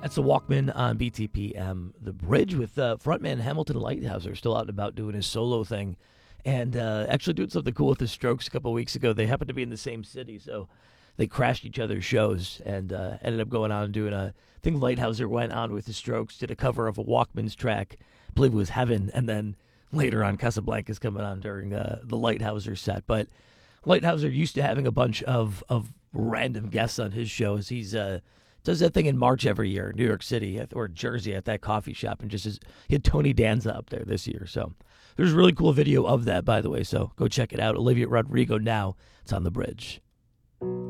That's the Walkman on BTPM. The Bridge with frontman Hamilton Lighthouser still out and about doing his solo thing, and actually doing something cool with the Strokes a couple of weeks ago. They happened to be in the same city, so they crashed each other's shows and ended up going on and doing a thing. Lighthouser went on with the Strokes, did a cover of a Walkman's track, I believe it was Heaven, and then later on Casablanca's coming on during the Lighthouser set. But Lighthouser used to having a bunch of random guests on his shows. He's does that thing in March every year in New York City or Jersey at that coffee shop, and he had Tony Danza up there this year. So there's a really cool video of that, by the way, so go check it out. Olivia Rodrigo now. It's on the Bridge.